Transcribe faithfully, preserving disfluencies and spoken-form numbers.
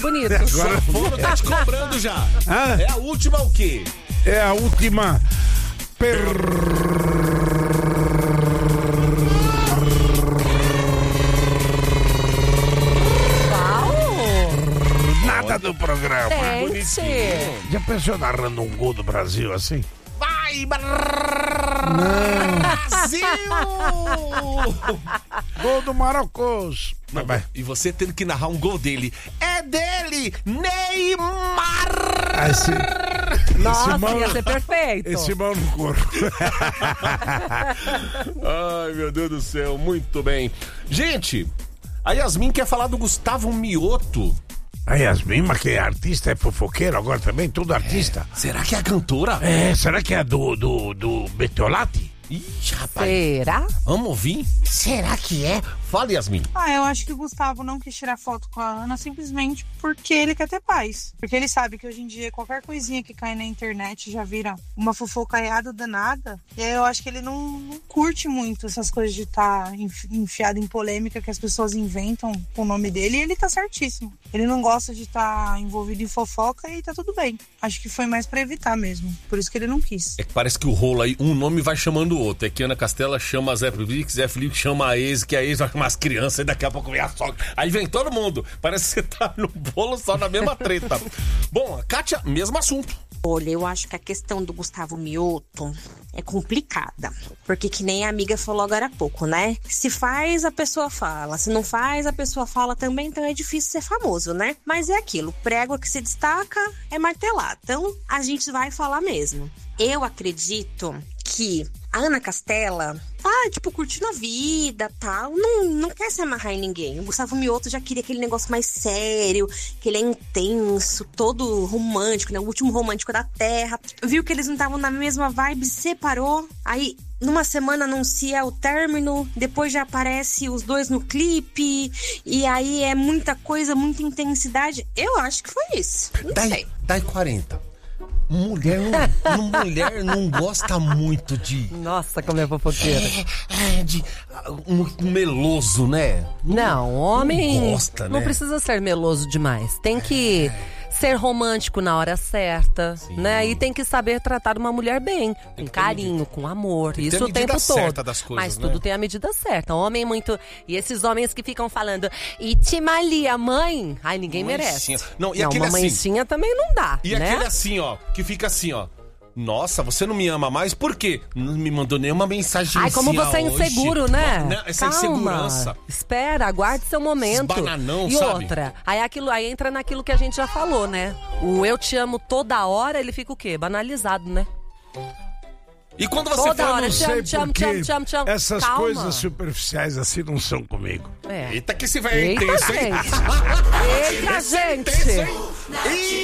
Bonito. Agora O Fono tá te cobrando já. Ah? É a última o quê? É a última. Per... Nada do programa. Gente. Já pensou narrando um gol do Brasil assim? Vai, Brasil! Gol do Marocos. Não, e você tendo que narrar um gol dele. É dele, Neymar! Ah, esse... Nossa, mão- ia ser perfeito. Esse mão no corpo. Ai, meu Deus do céu, muito bem. Gente, a Yasmin quer falar do Gustavo Mioto. A Yasmin, mas que é artista, é fofoqueiro agora também, tudo artista. Será que é a cantora? É, será que é do, do, do Betolati? Ih, rapaz. Será? Vamos ouvir? Será que é? Fala, Yasmin. Ah, eu acho que o Gustavo não quis tirar foto com a Ana simplesmente porque ele quer ter paz. Porque ele sabe que hoje em dia qualquer coisinha que cai na internet já vira uma fofocaiada danada. E aí eu acho que ele não, não curte muito essas coisas de estar tá enfiado em polêmica que as pessoas inventam com o nome dele. E ele tá certíssimo. Ele não gosta de estar tá envolvido em fofoca e tá tudo bem. Acho que foi mais pra evitar mesmo. Por isso que ele não quis. É que parece que o rolo aí, um nome vai chamando o outro. É que Ana Castela chama a Zé Felipe, Zé Felipe chama a ex, que a ex vai chamar as crianças e daqui a pouco vem a sogra. Aí vem todo mundo. Parece que você tá no bolo só na mesma treta. Bom, a Kátia, mesmo assunto. Olha, eu acho que a questão do Gustavo Mioto é complicada. Porque que nem a amiga falou agora há pouco, né? Se faz, a pessoa fala. Se não faz, a pessoa fala também. Então é difícil ser famoso, né? Mas é aquilo. Prego que se destaca é martelar. Então a gente vai falar mesmo. Eu acredito que a Ana Castela tá, tipo, curtindo a vida, tal, não, não quer se amarrar em ninguém. O Gustavo Mioto já queria aquele negócio mais sério, que ele é intenso, todo romântico, né? O último romântico da Terra. Viu que eles não estavam na mesma vibe, separou. Aí, numa semana anuncia o término, depois já aparece os dois no clipe, e aí é muita coisa, muita intensidade. Eu acho que foi isso. Não Dai, sei. dai quarenta. Mulher não, mulher não gosta muito de... Nossa, como é fofoqueira. É, é de... Muito meloso, né? Não, homem Não gosta, não né? precisa ser meloso demais. Tem que ser romântico na hora certa, Sim. né? E tem que saber tratar uma mulher bem, com carinho, com amor. Tem que ter Isso a o tempo medida certa todo. das coisas, Mas né? tudo tem a medida certa. Homem muito... E esses homens que ficam falando, Itimalia, mãe? Ai, ninguém Mancinha. merece. Não, e não, aquele uma assim- mancinha também não dá, E né? aquele assim, ó, que fica assim, ó. Nossa, você não me ama mais? Por quê? Não me mandou nenhuma mensagem. Ai, como você é inseguro, né? Não, essa Calma. insegurança. Espera, aguarde seu momento. Esse bananão, e sabe? outra, aí, aquilo, aí entra naquilo que a gente já falou, né? O eu te amo toda hora, ele fica o quê? Banalizado, né? E quando você Toda fala... hora, no- te amo, Sei te amo, porque te amo, te amo, te amo. essas Calma. coisas superficiais assim não são comigo. É. Eita, que esse velho é Eita, intenso, hein? gente. Eita, Esse é gente. intenso, hein? Ih!